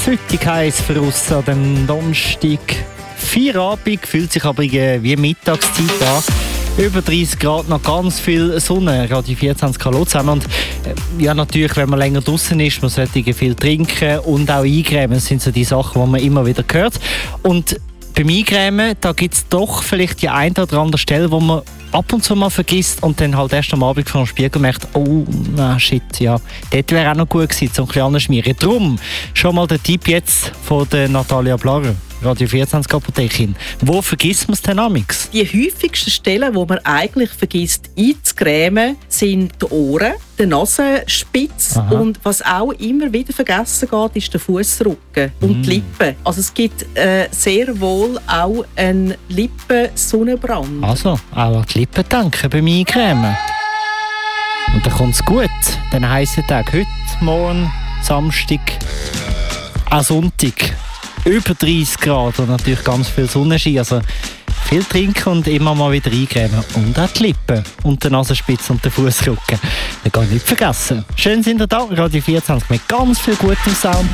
Füttig heisst für uns an dem Donnerstag. Feierabend, fühlt sich aber wie Mittagszeit an. Über 30 Grad, noch ganz viel Sonne, gerade 24 Grad zusammen. Und ja, natürlich, wenn man länger draußen ist, man sollte viel trinken und auch eincremen. Das sind so die Sachen, die man immer wieder hört. Und beim Eincremen, da gibt es doch vielleicht die eine oder andere Stelle, wo man ab und zu mal vergisst und dann halt erst am Abend vor dem Spiegel merkt, oh, shit, ja, dort wäre auch noch gut gewesen, so ein bisschen anschmieren. Darum schon mal der Tipp jetzt von der Natalia Blarer, Radio 24 Apothekerin. Wo vergisst man es denn amix? Die häufigsten Stellen, wo man eigentlich vergisst einzucremen, sind die Ohren, die Nasenspitze. Aha. Und was auch immer wieder vergessen geht, ist der Fußrücken und die Lippen. Also es gibt sehr wohl auch einen Lippensonnenbrand. Also, auch an die Lippen denken beim Eincremen. Und dann kommt es gut. Den heissen Tag heute, morgen, Samstag, auch Sonntag. Über 30 Grad und natürlich ganz viel Sonnenschein. Also viel trinken und immer mal wieder eincremen. Und auch die Lippen und die Nasenspitze und den Fußrücken. Das kann ich nicht vergessen. Schön sind ihr da, Radio 24 mit ganz viel gutem Sound.